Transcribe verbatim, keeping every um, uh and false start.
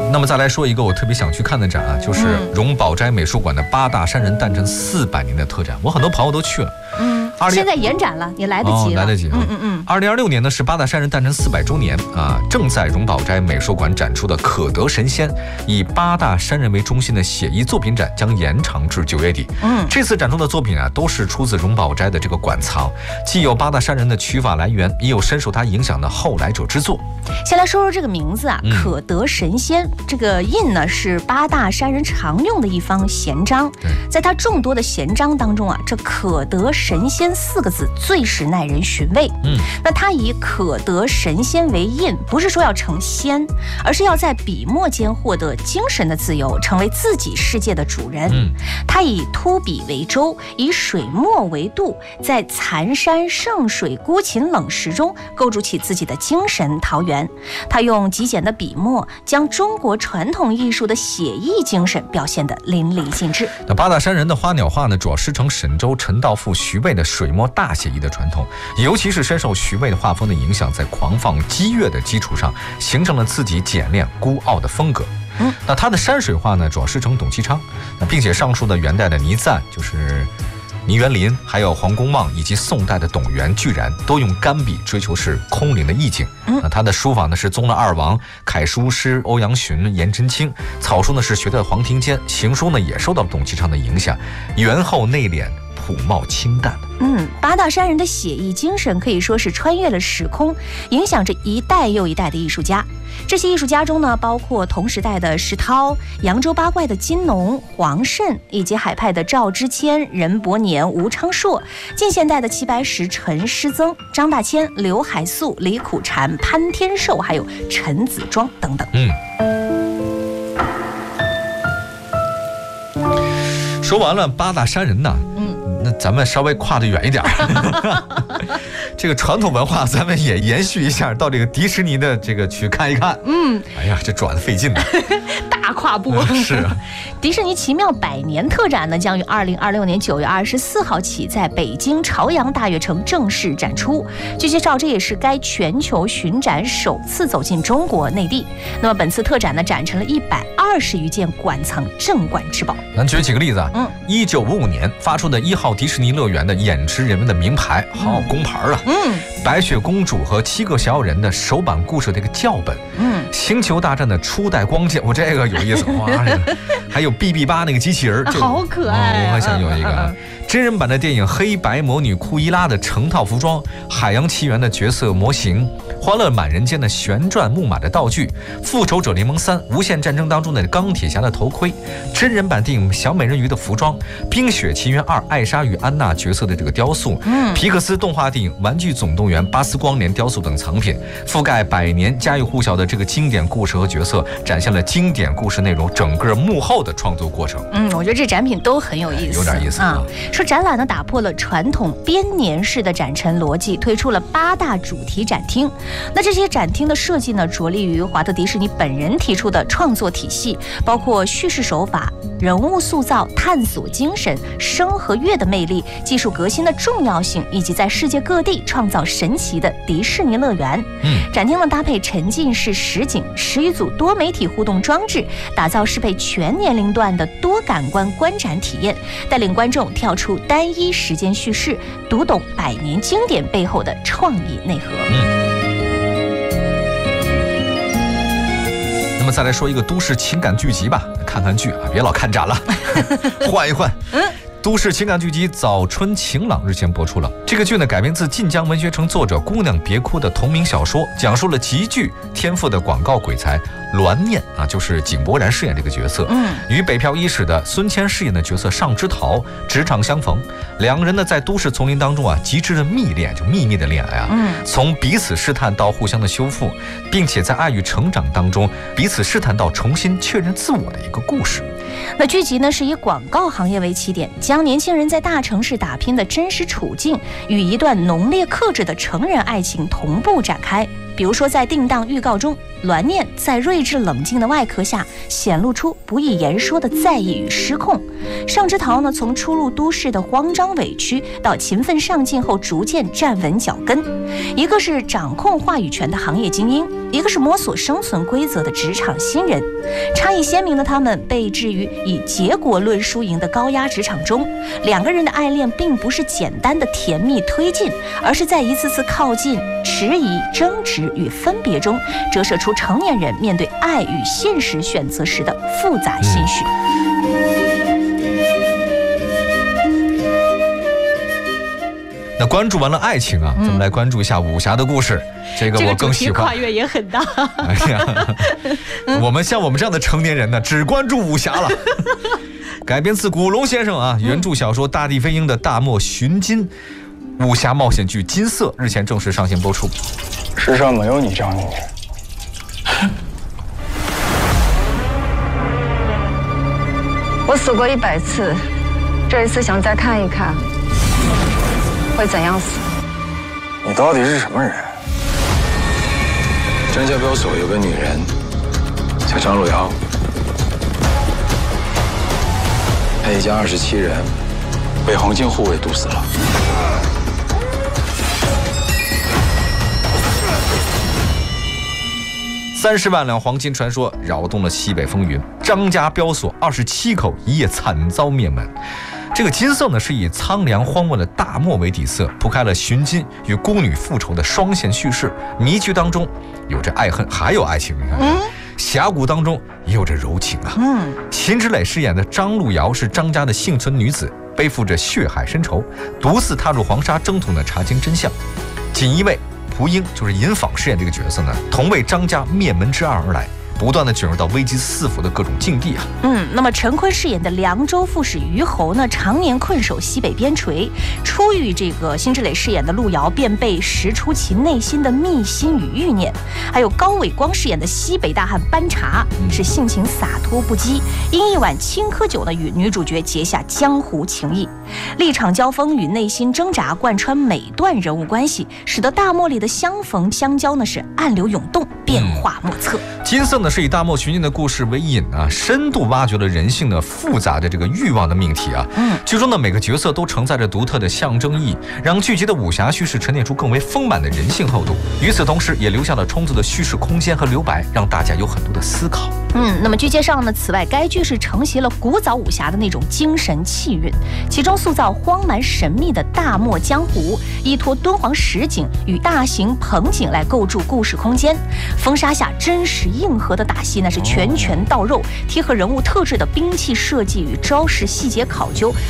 那么再来说一个我特别想去看的展啊，就是荣宝斋美术馆的八大山人诞辰四百年的特展，我很多朋友都去了。 嗯，现在延展了，也来得及了， 哦、来得及。 嗯嗯嗯。 二零二六年呢是八大山人诞辰四百周年啊，正在荣宝斋美术馆展出的《可得神仙》，以八大山人为中心的写意作品展将延长至九月底。 嗯， 这次展出的作品啊，都是出自荣宝斋的这个馆藏，既有八大山人的取法来源，也有深受他影响的后来者之作。 先来说说这个名字啊， 嗯、 可得神仙。这个印呢是八大山人常用的一方闲章，在他众多的闲章当中啊，这可得神仙四个字最是耐人寻味。 嗯， 那他以可得神仙为印，不是说要成仙，而是要在笔墨间获得精神的自由，成为自己世界的主人。 嗯， 他以秃笔为舟，以水墨为度，在残山剩水孤琴冷石中构筑起自己的精神桃源。他用极简的笔墨，将中国传统艺术的写意精神表现得淋漓尽致。 那八大山人的花鸟画呢，主要师承沈周、陈道复、徐渭的水墨大写意的传统，尤其是深受徐渭的画风的影响，在狂放激越的基础上，形成了自己简练孤傲的风格。 嗯， 那他的山水画呢，主要师承董其昌，那并且上述的元代的倪瓒，就是倪元林，还有黄公望，以及宋代的董源、巨然，都用干笔追求是空灵的意境。 嗯， 那他的书法呢是宗了二王，楷书师欧阳询、颜真卿，草书呢是学的黄庭坚，行书呢也受到了董其昌的影响，圆厚内敛，朴茂清淡。 嗯，八大山人的写意精神可以说是穿越了时空，影响着一代又一代的艺术家。这些艺术家中呢，包括同时代的石涛、扬州八怪的金农、黄慎，以及海派的赵之谦、任伯年、吴昌硕；近现代的齐白石、陈师曾、张大千、刘海粟、李苦禅、潘天寿，还有陈子庄等等。 嗯。说完了八大山人呢，嗯，那咱们稍微跨得远一点这个传统文化咱们也延续一下，到这个迪士尼的这个去看一看。 嗯， 哎呀，这转得费劲呢大跨步。 嗯、是啊， 迪士尼奇妙百年特展呢，将于二零二六年九月二十四号起在北京朝阳大悦城正式展出。据介绍，这也是该全球巡展首次走进中国内地。那么本次特展呢，展陈了一百二十余件馆藏镇馆之宝。 咱举几个例子啊， 嗯， 一九五五年发出的一号迪士尼乐园的演职人员的名牌，好、嗯、工牌了。 嗯， 白雪公主和七个小人的手板故事这个教本。 嗯， 星球大战的初代光剑，我这个有意思哇！这个还有 B B 八那个机器人， 好可爱、啊哦。我还想有一个、啊、真人版的电影《黑白魔女库伊拉》的成套服装，《海洋奇缘》的角色模型，《欢乐满人间》的旋转木马的道具，《复仇者联盟三》无限战争当中的钢铁侠的头盔，真人版电影《小美人鱼》的服装，《冰雪奇缘二》艾莎与安娜角色的这个雕塑， 嗯， 皮克斯动画电影《玩具总动员》巴斯光年雕塑等藏品，覆盖百年家喻户晓的这个经典故事和角色，展现了经典故事内容整个幕后的创作过程。 嗯，我觉得这展品都很有意思， 有点意思啊。说展览呢打破了传统编年式的展陈逻辑，推出了八大主题展厅。那这些展厅的设计呢，着力于华特迪士尼本人提出的创作体系，包括叙事手法、人物塑造、探索精神、声和乐的魅力、技术革新的重要性，以及在世界各地创造神奇的迪士尼乐园。 嗯， 展厅呢搭配沉浸式实景十余组多媒体互动装置，打造适配全年龄段的多感官观展体验，带领观众跳出单一时间叙事，读懂百年经典背后的创意内核。 嗯。那么再来说一个都市情感剧集吧，看看剧啊，别老看展了，换一换。 嗯。 都市情感剧集《早春晴朗》日前播出了。这个剧呢，改编自晋江文学城作者姑娘别哭的同名小说，讲述了极具天赋的广告鬼才栾念啊，就是井柏然饰演这个角色， 嗯， 与北漂伊始的孙谦饰演的角色尚之桃职场相逢，两人呢在都市丛林当中啊，极致的密恋，就秘密的恋爱啊， 嗯， 从彼此试探到互相的修复，并且在爱与成长当中彼此试探到重新确认自我的一个故事。 那剧集呢是以广告行业为起点，将年轻人在大城市打拼的真实处境与一段浓烈克制的成人爱情同步展开。比如说在定档预告中， 栾念在睿智冷静的外壳下显露出不易言说的在意与失控。尚之陶呢，从初入都市的慌张委屈到勤奋上进后逐渐站稳脚跟，一个是掌控话语权的行业精英，一个是摸索生存规则的职场新人。差异鲜明的他们被置于以结果论输赢的高压职场中，两个人的爱恋并不是简单的甜蜜推进，而是在一次次靠近、迟疑、争执与分别中，折射出成年人面对爱与现实选择时的复杂心绪。 那关注完了爱情啊，咱们来关注一下武侠的故事。这个我更喜欢，这个主题跨越也很大。 哎呀，我们像我们这样的成年人呢，只关注武侠了。改编自古龙先生啊原著小说《大地飞鹰》的大漠寻金武侠冒险剧《金色》日前正式上线播出。 世上没有你这样的女人。 我死过一百次，这一次想再看一看会怎样死。 你到底是什么人？张家镖所有个女人叫张路遥，她一家二十七人被黄金护卫毒死了。 三十万两黄金传说扰动了西北风云，张家镖所二十七口一夜惨遭灭门。这个金色呢，是以苍凉荒漠的大漠为底色，铺开了寻金与孤女复仇的双线叙事。谜剧当中有着爱恨，还有爱情。你看，嗯、峡谷当中也有着柔情啊。嗯，秦芷蕾饰演的张路遥是张家的幸存女子，背负着血海深仇，独自踏入黄沙征途呢，查清真相。锦衣卫蒲英就是尹昉饰演这个角色呢，同为张家灭门之案而来，不断的卷入到危机四伏的各种境地啊。 嗯，那么陈坤饰演的凉州副使于侯呢，常年困守西北边陲，初遇这个辛芷蕾饰演的路遥，便被识出其内心的秘辛与欲念。还有高伟光饰演的西北大汉班察，是性情洒脱不羁，因一碗青稞酒呢，与女主角结下江湖情谊。立场交锋与内心挣扎贯穿每段人物关系，使得大漠里的相逢相交呢，是暗流涌动，变化莫测。 嗯、金色呢是以大漠寻金的故事为引啊，深度挖掘了人性的复杂的这个欲望的命题啊。嗯，剧中的每个角色都承载着独特的象征意义，让剧集的武侠叙事沉淀出更为丰满的人性厚度。与此同时，也留下了充足的叙事空间和留白，让大家有很多的思考。 嗯，那么据介绍呢，此外该剧是承袭了古早武侠的那种精神气韵，其中塑造荒蛮神秘的大漠江湖，依托敦煌实景与大型棚景来构筑故事空间。风沙下真实硬核的打戏那是拳拳到肉，贴合人物特质的兵器设计与招式细节考究，